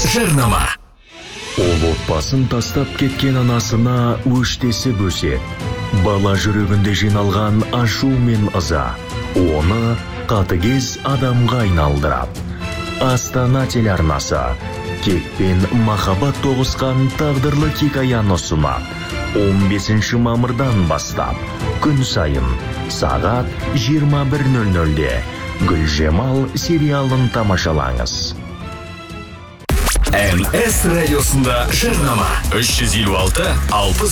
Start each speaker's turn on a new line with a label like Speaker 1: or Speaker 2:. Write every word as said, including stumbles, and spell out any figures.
Speaker 1: жарнама.
Speaker 2: Ол отбасын тастап кеткен анасына өштесіп өсет. Бала жүрегінде жиналған ашу мен ыза оны қатыгез адамға айналдырап. Астана телеарнасы кекпен махаббат тоғысқан тағдырлы хикаяны ұсынады. он бесінші мамырдан бастап күн сайын сағат жиырма бір нөл нөлде Гүлжемал сериалын тамашалаңыз.
Speaker 1: эн эс радиосында жарнама. үш жүз елу алты алпыс